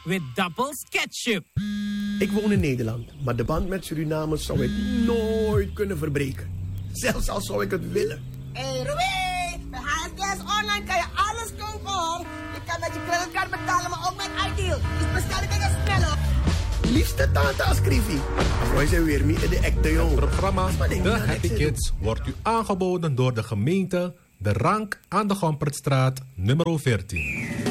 with Doubles ketchup. Ik woon in Nederland, maar de band met Suriname zou ik nooit kunnen verbreken. Zelfs al zou ik het willen. Hey Ruby, bij HSGS Online kan je alles kopen hoor. Je kan met je creditcard betalen, maar ook met iDeal. Dus bestel ik het sneller. Liefste tante Ascrivi. Wij zijn weer mee in de acte, joh. Het programma The Happy Kids wordt u aangeboden door de gemeente De Rank aan de Gompertstraat nummer 14.